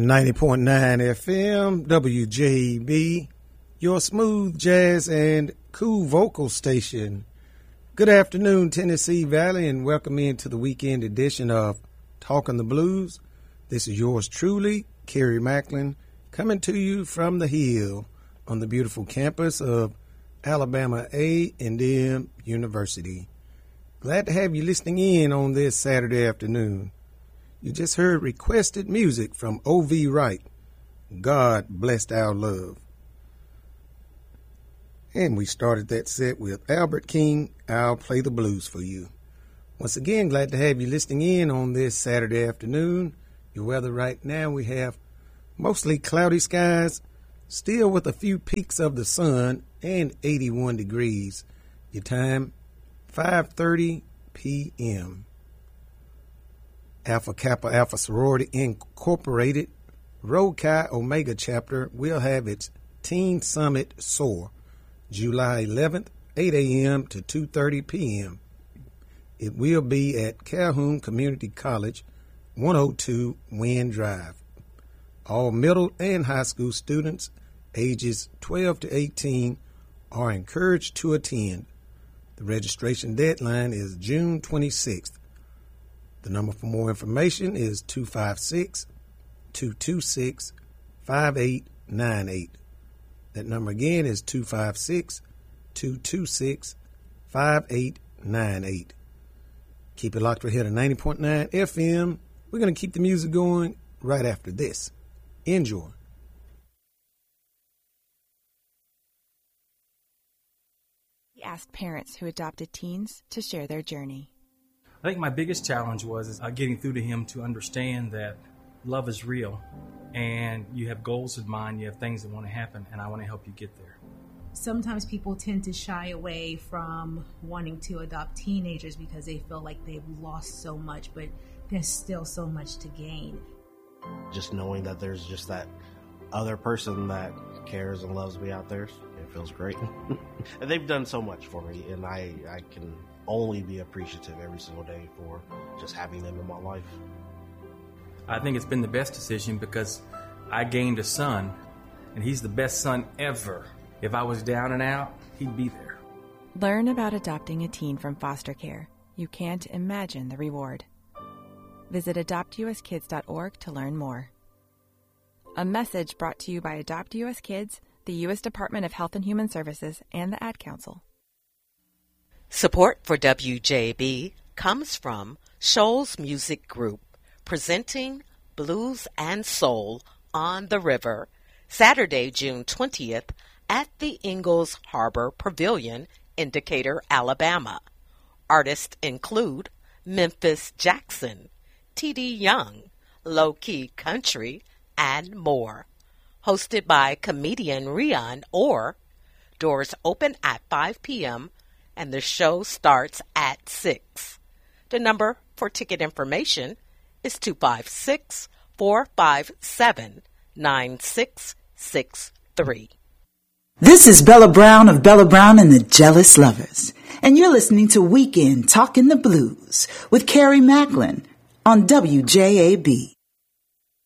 90.9 FM, WJB, your smooth jazz and cool vocal station. Good afternoon, Tennessee Valley, and welcome into the weekend edition of Talking the Blues. This is yours truly, Kerry Macklin, coming to you from the Hill on the beautiful campus of Alabama A&M University. Glad to have you listening in on this Saturday afternoon. You just heard requested music from O.V. Wright, God Blessed Our Love. And we started that set with Albert King, I'll Play the Blues for You. Once again, glad to have you listening in on this Saturday afternoon. Your weather right now, we have mostly cloudy skies, still with a few peaks of the sun, and 81 degrees. Your time, 5:30 p.m. Alpha Kappa Alpha Sorority Incorporated Rho Chi Omega Chapter will have its Teen Summit SOAR, July 11th, 8 a.m. to 2:30 p.m. It will be at Calhoun Community College, 102 Wynn Drive. All middle and high school students ages 12 to 18 are encouraged to attend. The registration deadline is June 26th. The number for more information is 256-226-5898. That number again is 256-226-5898. Keep it locked right here to 90.9 FM. We're going to keep the music going right after this. Enjoy. We asked parents who adopted teens to share their journey. I think my biggest challenge was getting through to him to understand that love is real and you have goals in mind, you have things that want to happen, and I want to help you get there. Sometimes people tend to shy away from wanting to adopt teenagers because they feel like they've lost so much, but there's still so much to gain. Just knowing that there's just that other person that cares and loves me out there, it feels great. And they've done so much for me, and I can only be appreciative every single day for just having them in my life. I think it's been the best decision because I gained a son, and he's the best son ever. If I was down and out, he'd be there. Learn about adopting a teen from foster care. You can't imagine the reward. Visit adoptuskids.org to learn more. A message brought to you by Adopt U.S. Kids, the U.S. Department of Health and Human Services, and the Ad Council. Support for WJB comes from Shoals Music Group, presenting Blues and Soul on the River, Saturday, June 20th at the Ingalls Harbor Pavilion in Decatur, Alabama. Artists include Memphis Jackson, T.D. Young, Low Key Country, and more. Hosted by comedian Rion Orr. Doors open at 5 p.m. and the show starts at 6. The number for ticket information is 256-457-9663. This is Bella Brown of Bella Brown and the Jealous Lovers, and you're listening to Weekend Talking the Blues with Kerry Macklin on WJAB.